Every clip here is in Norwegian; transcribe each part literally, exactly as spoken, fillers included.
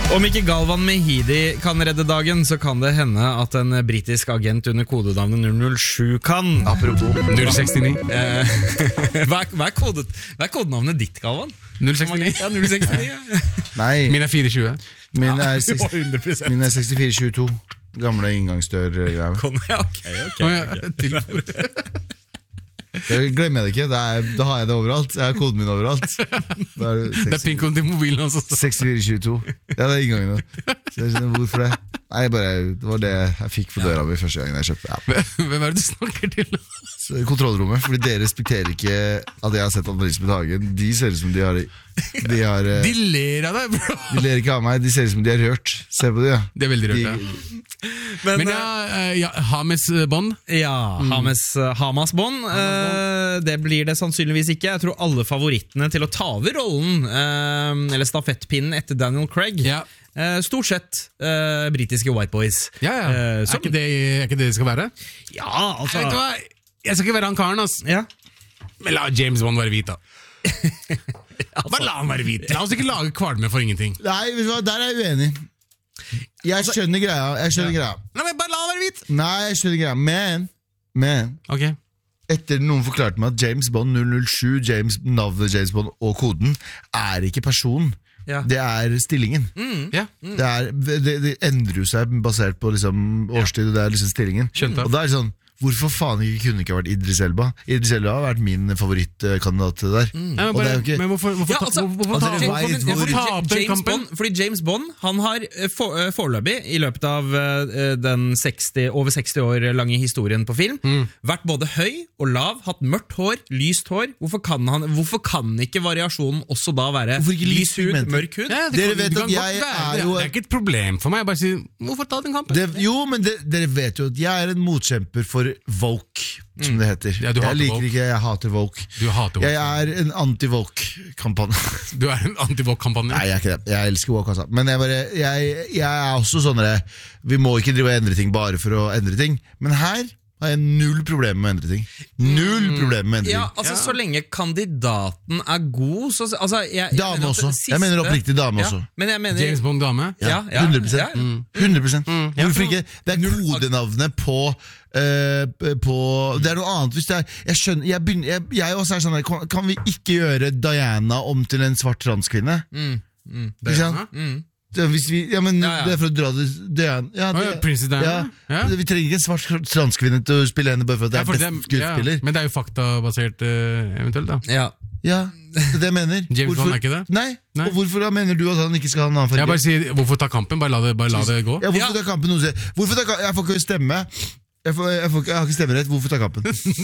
Om ikke Galvan Mehidi kan redde dagen, så kan det hende at en britisk agent under kodenavnet null null sju kan. Apropos null sekstini. Eh, hva, er, hva, er kodet, hva er kodenavnet ditt, Galvan? null sekstini. Ja, null sekstini, ja. Nei, Min er fire tjue. min er, Ja, seks- hundre prosent. min er sekstifire tjueto. Gamle inngangsdør. Kom, ja, ok, ok, Å, ja, ok. til- Jeg glemmer det ikke, det er, da har jeg det overalt. Jeg har koden min overalt. Da er det Det er pinkoden til mobilen også. sekstifire tjueto. Ja, det er inngangen. Så jeg skjønner hvorfor det. Nei, bare, det var det jeg fikk på døra mi første gangen jeg kjøpte. Ja. Hvem er det du snakker til? Så kontrollrommet, fordi dere respekterer ikke at jeg har sett Annelise med Hagen. De ser ut som de har De, har, eh, De ler av deg, bro. de ler ikke av meg, de ser ut som de har rørt. Se på de, ja. Det er veldig rørt, De, ja. Men, Men ja, eh, ja Hames Bond. Ja, Hamas, Hamas Bond. Eh, det blir det sannsynligvis ikke. Jeg tror alle favorittene til å ta over rollen, eh, eller stafettpinnen etter Daniel Craig, Ja, eh, stort sett eh, britiske white boys. ja, ja. Eh, Er som, ikke det er ikke det det skal være? ja, altså Vet du hva? Jeg skal ikke være han karen, ass. ja. Men la James Bond være hvit, da. Bare la han være hvit. La oss ikke lage kvalme for ingenting. nei, vet du hva, der er jeg uenig. Jeg skjønner greia. Jeg skjønner greia. Nei, men Bare la han være hvit. Nei, jeg skjønner greia. Men, men Ok. etter noen forklarte meg at James Bond null null sju, James, navnet James Bond og koden, er ikke personen. Ja. Det er stillingen. Ja. Det, er, det, det endrer jo seg basert på liksom årstid, og det er liksom stillingen. Skjønte. Og da er det sånn, hvorfor faen ikke kunne ikke vært Idris Elba? Idris Elba har vært min favorittkandidat til det der. Nei, men, Og det er bare, jo ikke- men hvorfor, hvorfor, Ja, ta- altså, hvorfor, altså, ta- det hvorfor, vet hvorfor hvor- ta opp den James kampen? Bond, fordi James Bond han har eh, for, eh, foreløpig, i løpet av eh, den seksti, over seksti år lange historien på film, vært både høy og lav, hatt mørkt hår, lyst hår. Hvorfor kan, han, hvorfor kan ikke variasjonen også da være Hvorfor ikke lys hud, pigmenter? mørk hud? Ja, det Dere kan- vet det kan at godt jeg være er det. jo- Det er ikke et problem for meg. Jeg bare sier, hvorfor ta den kampen? Det, jo, men det, dere vet jo at jeg er en motkjemper for woke, som det heter. Ja, du jeg hater liker woke. ikke, jeg hater woke. Du hater Jeg woke. er en anti-woke-kampanje. Du er en anti-woke-kampanje. Nei, jeg er ikke det. Jeg elsker woke, altså. Men jeg, bare, jeg, jeg er også sånn der, vi må ikke drive og endre ting bare for å endre ting. Men her har jeg null problem med å endre ting. Null problem med å endre Ja, ting. altså Så lenge kandidaten er god så, altså, jeg, jeg Dame mener at også. det Jeg mener oppriktig dame ja, også. Men jeg mener James Bond-dame. ja, ja, hundre prosent. ja. hundre prosent. Hvorfor ikke? Det er kodenavnet på eh, på Det er noe annet hvis det er Jeg skjønner Jeg, begynner, jeg, jeg også er sånn der, kan, kan vi ikke gjøre Diana om til en svart transkvinne? Ikke sant? Det, hvis vi, ja, men Ja, ja. det er for å dra det Diana, ja, Å, ja, Princess Diana. ja. Ja. Vi trenger ikke en svart transkvinne til å spille henne bare for at det Ja, er for det, best ja, skuespiller. men det er jo faktabasert uh, eventuelt, da. Ja. Ja, det er det jeg mener. James Bond er ikke det? Nei. Nei. Og hvorfor da mener du at han ikke skal ha en annen farge? Jeg bare sier, hvorfor ta kampen? Bare la det, bare la det gå. Ja, hvorfor Ja. ta kampen noen steder? Hvorfor ta kampen? Jeg får ikke stemme. Jeg, får, jeg, får, ikke- jeg har ikke stemmerett. Hvorfor ta kampen?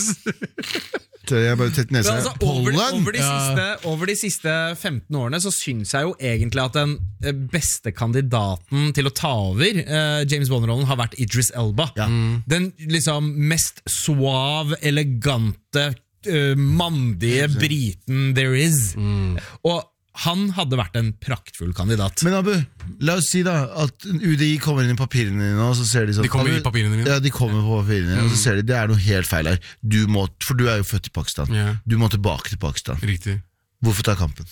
Så jeg bare tett Men nesa. altså, over, de, Pollen! over, de Ja. siste, over de siste femten årene så syns jeg jo egentlig at den eh, beste kandidaten til å ta over eh, James Bond-rollen har vært Idris Elba. Ja. Den liksom mest suave, elegante, eh, mandige briten there is. Og han hadde vært en praktfull kandidat. Men Abu, la oss si da at U D I kommer inn i papirene dine, og så ser de sånn De kommer Abu, i papirene dine. Ja, de kommer på papirene dine, og så ser de det er noe helt feil her. Du må, for du er jo født i Pakistan. Ja. Du må tilbake til Pakistan. Riktig. Hvorfor ta kampen?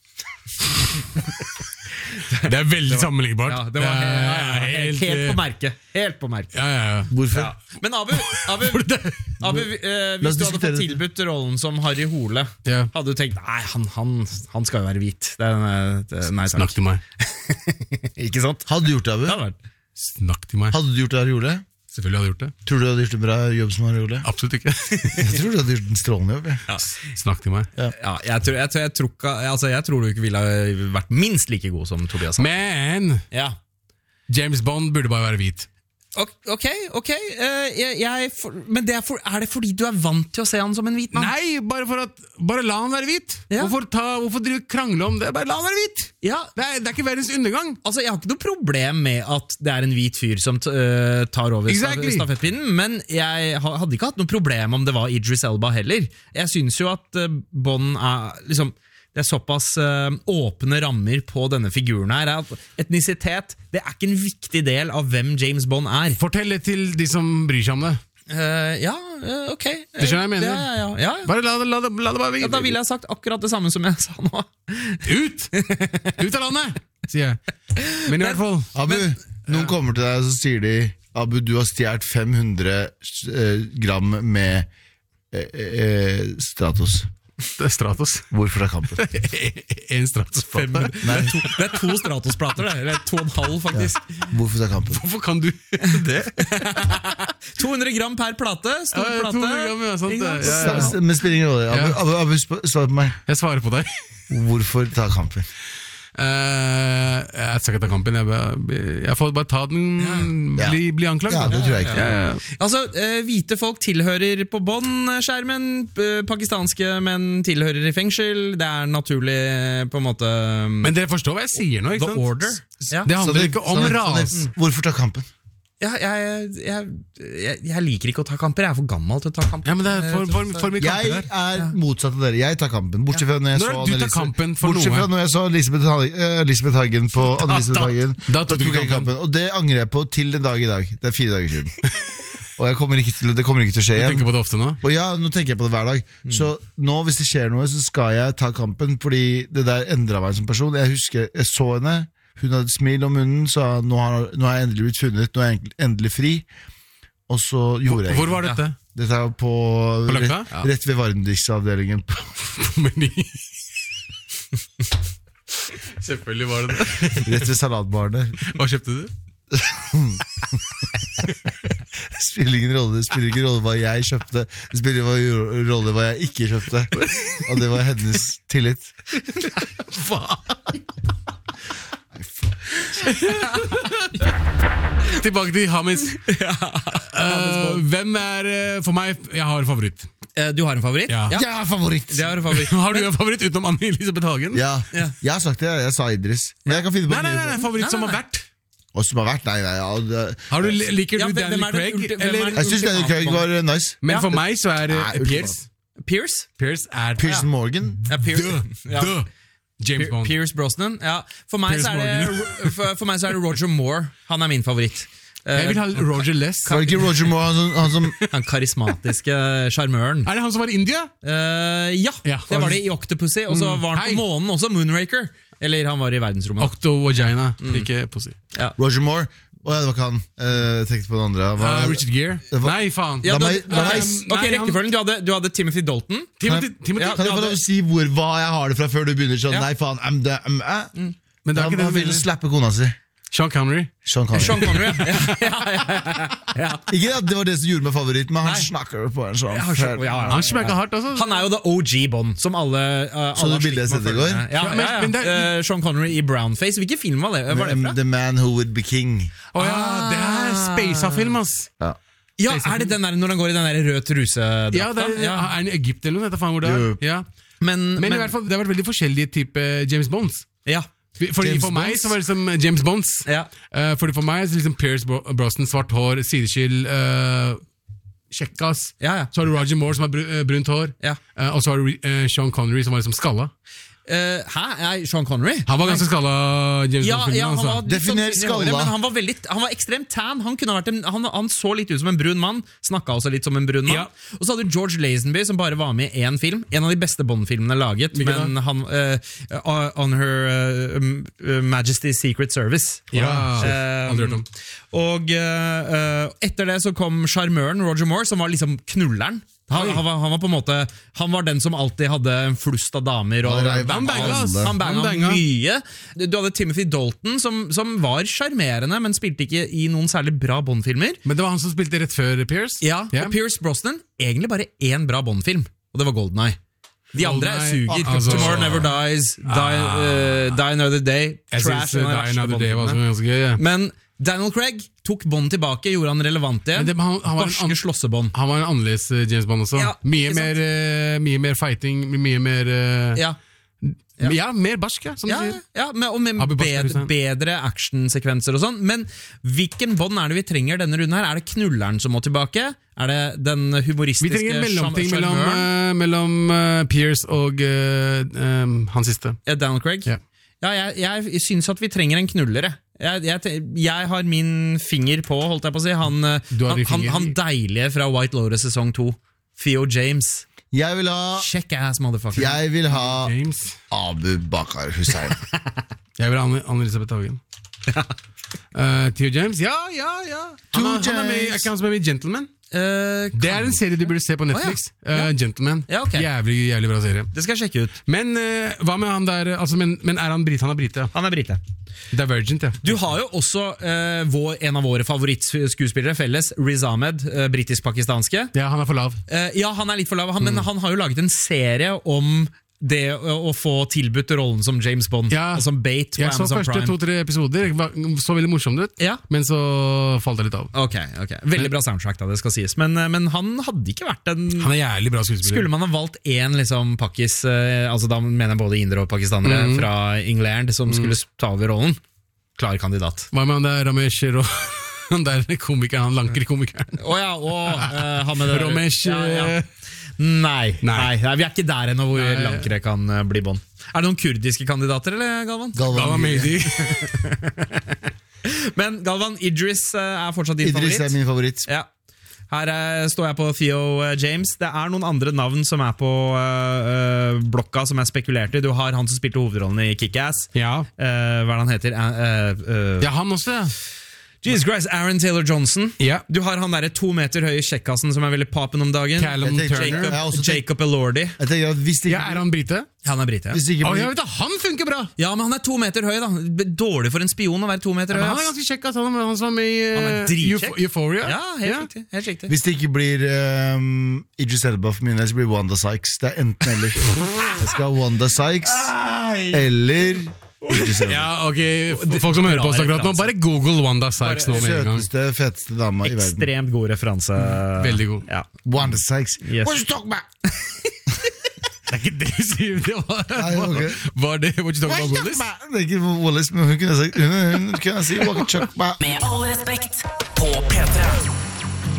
Det er veldig sammenlignbart. Ja, det var Det helt, er helt, helt på merket. Helt på merket. Ja, ja, ja. Hvorfor? Ja. Men Abu, Abu, Abu eh, La oss hvis du hadde diskutere fått det. tilbudt rollen som Harry Hole, Ja. hadde du tenkt nei, han, han, han skal jo være hvit. Det er, det, nei takk. Snakk til meg. Ikke sant? Hadde du gjort det, Abu? Det hadde vært. Snakk til meg. Hadde du gjort det Harry gjorde? Selvfølgelig hadde jeg gjort det. Tror du du hadde gjort en bra jobb som Harry gjorde? Absolutt ikke. Jeg tror du hadde gjort en strålende jobb. Ja. Snakk til meg. Ja, jeg, tror, jeg, tror, jeg, tror ikke, altså, jeg tror du ikke ville vært minst like god som Tobias. Men Ja. James Bond burde bare være hvit. Ok, ok, ok eh, jeg, jeg, for, Men det er, for, er det fordi du er vant til å se han som en hvit mann? Nei, bare for at Bare la han være hvit. Ja. Hvorfor, ta, hvorfor drive krangle om det? Bare la han være hvit. Ja, Det er, det er ikke verdens undergang. altså Jeg har ikke noe problem med at det er en hvit fyr som t øh, tar over Exactly. stafettpinnen, men jeg ha- hadde ikke hatt noe problem om det var Idris Elba heller. Jeg syns jo at øh, Bond er liksom det er såpass øh, åpne rammer på denne figuren her at etnisitet det er ikke en viktig del av hvem James Bond er. Fortell det til de som bryr seg om det. Eh, ja, eh, ok. Det skjønner jeg mener. Ja, ja, ja, ja. Bare la det, la det, la det bare Ja, da ville jeg sagt akkurat det samme som jeg sa nå. Ut! Ut av landet, sier jeg. Men i hvert fall Abu, noen kommer til deg og så sier de Abu, du har stjert fem hundre eh, gram med eh, eh, Stratos. Stratos. Hvorfor er kampen? En Stratos-plate. Det er to, det er to Stratos-plater, det. Eller to og en halv, faktisk. Hvorfor er kampen? Hvorfor kan du det? to hundre gram per plate. Stor Ja, ja, plate. to hundre gram, ja, sant Ikke det. sant? Ja, ja. S- Men spiller ingen rolle. Abu, Ja. Abu, Abu sp- svar på meg. Jeg svarer på deg. Hvorfor ta kampen? Uh, jeg skal ikke ta kampen. Jeg, bare- jeg får bare ta den, Ja. bli, bli anklagd. Ja, da. det tror jeg ikke. Ja, ja. Altså, eh, hvite folk tilhører på bånd-skjermen, eh, pakistanske menn tilhører i fengsel. Det er naturlig, eh, på en måte um, Men dere forstår hva jeg sier nå, ikke The sant? order. Ja. Det handler Sander, ikke om Sander, ras. Sander, Hvorfor ta kampen? Ja, jeg, jeg, jeg, jeg liker ikke å ta kamper. Jeg er for gammel til å ta kamper. Ja, men det er for, for, for mye kamper Jeg der. er motsatt av dere. Jeg tar kampen. Bortsett fra når jeg Når så er det du tar Annelise- kampen for Bortsett noe? fra når jeg så Elisabeth, Hag- eh, Elisabeth Hagen på Anne-Elisabeth da- Hagen. da tok du jeg kampen. Og det angrer jeg på til den dag i dag. Det er fire dager siden. Og jeg kommer ikke til, det kommer ikke til å skje Du igjen. tenker på det ofte nå? Og ja, nå tenker jeg på det hver dag. Så nå hvis det skjer noe, så skal jeg ta kampen, fordi det der endret meg som person. Jeg husker, jeg så henne, hun hadde et smil om munnen, sa nå har, nå har jeg endelig blitt funnet, nå er jeg endelig fri. Og så gjorde jeg Hvor var dette? Dette er på, På Løkka? rett, rett ved varmdrikksavdelingen. På Meny. Selvfølgelig var det det. Rett ved salatbarene. Hva kjøpte du? Det spiller ingen rolle Det spiller ingen rolle hva jeg kjøpte. Det spiller ingen rolle hva jeg ikke kjøpte. Og det var hennes tillit. Hva? Tilbake til Hamis. Uh, hvem er uh, For meg, jeg har en favoritt. Eh, Du har en favoritt? Ja. Jeg er favoritt! Det har en favoritt. Har du en favoritt utenom Anne-Elisabeth Hagen? Ja, Ja. jeg har sagt det. Jeg sa Idris. Men jeg kan finne på Nei, nei, nei, nei, mye. favoritt Nei, som nei, har nei. vært. Og som har vært, nei, nei, ja, det, Har du, liker du Ja, hvem- hvem Daniel er det Craig? ulti- hvem er Eller? det- Jeg syns Daniel Craig var eh, nice. Men Ja. for meg så er Nei, uh, ultimat. Pierce. Pierce? Pierce er Pearson Morgan. Ja, Pierce. Duh, Ja. duh. James Bond. Pierce Brosnan. Ja. For, meg Pierce så er det, for, for meg så er det Roger Moore. Han er min favoritt. Eh, Jeg vil ha Roger Less. Var det ikke Roger Moore, han som, han som Han karismatiske sjarmøren. Er det han som var i India? Eh, ja, Ja. det var det i Octopussy. Og så var han Hei. på månen også, Moonraker. Eller han var i verdensrommet. Octo Vagina, ikke Pussy. Roger Moore. Å ja, det var ikke han. Eh, Jeg tenkte på den andre. Hva- Uh, Richard Gere? Det var- Nei, faen. Ja, La du, meg- la meg- eh, ok, Nei, han- rekkefølgen. Du hadde, du hadde Timothy Dalton. Timothy, Kan Timothy. Ja, Kan jeg få lov å si hvor, hva jeg har det fra før du begynner sånn? Ja. Nei, faen, I'm the, I'm, eh. Men det er Han, ikke det han du ville mener. slappe kona si. Sean Connery. Sean Connery. Sean Connery. Ja, ja, ja, ja, ja. Ikke at det var det som gjorde meg favoritt, men han Nei. snakker på en sånn Ja, ja, ja. Han smaker hardt, altså. Han er jo the O G Bond, som alle, uh, Så alle du bildet jeg sendte i går? Ja, ja, Ja, men- ja. men det- Eh, Sean Connery i brownface. Hvilken film var det, var det fra? The Man Who Would Be King. Å ja, det er space-film, ass. Ja. Ja, er det den der når han går i den der rød trusedrakta? Ja, det er, Ja. er han i Egypt eller noe? Vet du faen hvor det er? Jo. Ja. Men, Men, i hvert fall, det har vært veldig forskjellige typer James Bonds. ja. Fordi James For meg Bonds? så var det liksom James Bonds. Ja. Eh, fordi For meg så liksom Pierce Bro- Brosnan, svart hår, sideskill, uh, kjekkas. Ja, ja. Så har du Roger Moore som har br eh, brunt hår. Ja. Eh, og så har du eh, Sean Connery som var liksom skalla. Eh, hæ? Nei, Sean Connery? Han var ganske skalla, James Ja, Bond-filmen. ja, han var altså. litt sånn Definer tynn i håret, skalla. Men han var, veldig, han var ekstremt tan. Han, kunne ha vært en, han, han så litt ut som en brun mann. Snakka også litt som en brun mann. Ja. Og så hadde du George Lazenby, som bare var med i én film. En av de beste Bond-filmene laget. Hvilken Men han eh, On Her eh, um, uh, Majesty's Secret Service. Ja, Eh, aldri hørt om. Og eh, eh, etter det så kom sjarmøren Roger Moore, som var liksom knulleren. Han, Oi. han, var, han var på en måte Han var den som alltid hadde en flust av damer. Og, Han reiv Han banga, ass. han banga Han banga. mye. Du hadde Timothy Dalton, som, som var sjarmerende, men spilte ikke i noen særlig bra Bond-filmer. Men det var han som spilte rett før Pierce? Ja, Og Pierce Brosnan, egentlig bare én bra Bond-film, og det var Golden Eye. De andre GoldenEye, suger. altså- Tomorrow Never Dies, Die, uh, Die Another Day. Jeg Trash. synes en uh, av de Die verste Another Day var Bond-filmene. også ganske gøy. Ja. Men Daniel Craig tok Bond tilbake, gjorde han relevant igjen. Men det- han- han var en Barske an- slåssebånd. Han var en annerledes eh, James Bond også. Ja, mye, ikke sant? mer, eh, mye mer fighting, mye mer eh, Ja. ja. mer barsk, ja, som Ja, du sier. ja med, og med Abu Bakr bedre, Hussein. bedre actionsekvenser og sånn. Men hvilken Bond er det vi trenger denne runden her? Er det knulleren som må tilbake? Er det den Vi humoristiske trenger en mellomting sjarm- mellom, sjarmøren? eh, mellom eh, Pierce og eh, eh, han siste. Ja, Daniel Craig? Ja. Ja, jeg, jeg syns at vi trenger en knullere. Jeg, jeg, jeg har min finger på, holdt jeg på å si, han, eh, Du har han, din han, finger. han deilige fra White Lotus sesong to. Theo James. Jeg vil ha Check ass, motherfucker. Jeg vil ha James. Abu Bakar Hussein. Jeg vil ha Anne- Anne-Elisabeth Hagen. Uh, Theo James, ja, ja, ja. Han, er- han er med, i- er ikke han som er med i Gentleman? Eh, Det er en serie du burde se på Netflix. Å, ja. Uh, Gentleman. Ja, ok. Jævlig, jævlig bra serie. det skal jeg sjekke ut. Men uh, hva med han der altså, men, men er han brite? Han er brite. Han er brite. Divergent, ja. Du har jo også eh, vår, en av våre favorittskuespillere felles, Riz Ahmed, eh, britisk-pakistanske. Ja, han er for lav. Eh, ja, han er litt for lav, han, men han har jo laget en serie om det å, å få tilbudt rollen som James Bond, Ja. som Bait på Jeg så Amazon første Prime. to-tre episoder, var- så veldig morsomt ut, Ja. men så falt det litt av. Ok, ok. Veldig bra soundtrack, da, det skal sies. Men, eh, men han hadde ikke vært en Han er jævlig bra skuespiller. Skulle man ha valgt én liksom, pakkis, eh, altså da mener jeg både indere og pakistanere Mhm. fra England som skulle ta over rollen, klar kandidat. Hva med han der Ramesh og han der komikeren, han lanker-komikeren? Å ja, og eh, han med det Ramesh ja, ja. eh, Nei, nei. Nei. nei, vi er ikke der ennå hvor Nei. lankere kan eh, bli bånd. Er det noen kurdiske kandidater, eller, Galvan? Galvan Mehdi. Men Galvan, Idris eh, er fortsatt din Idris er favoritt. min favoritt. Ja. Her eh, står jeg på Theo eh, James. Det er noen andre navn som er på eh, eh, blokka som er spekulert i. Du har han som spilte hovedrollen i Kick-Ass. Ja. Eh, hva er det han heter? Eh, eh, eh, ja, han også, ja. Jesus Christ, Aaron Taylor Johnson. Ja. Du har han derre to meter høye kjekkassen som er veldig popen om dagen. Callum Jeg tenkte- Turner. Jacob, Jeg har også tenkt- Jacob Elordi. Jeg tenker at hvis det Ja, ikke, er han brite? Han er brite. Ja. hvis det ikke Å, blir ja, vet du, han funker bra! ja, men han er to meter høy, da. Dårlig for en spion å være to meter høy. Men han er ass. ganske kjekk, ass. Han, han som var med i Han er uh, dritkjekk. Euph- Euphoria. Ja, helt riktig. Helt riktig. Hvis det ikke blir um, Idris Elba for min del, så blir det Wanda Sykes. Det er enten eller. Jeg skal ha Wanda Sykes eller Idris Elba. Ja, ok, folk som hører på oss akkurat nå, bare google Wanda Sykes nå med en gang. Søteste, feteste dama i verden. Ekstremt god referanse. Veldig god. Ja. Wanda Sykes. Yes. What you talking about? Det er ikke det du sier, det var, Nei, ok. var det What you talking What about, you Willis? talking about? Det er ikke Wallace, men hun kunne sagt hun, hun kunne si What you talking about? Med all respekt.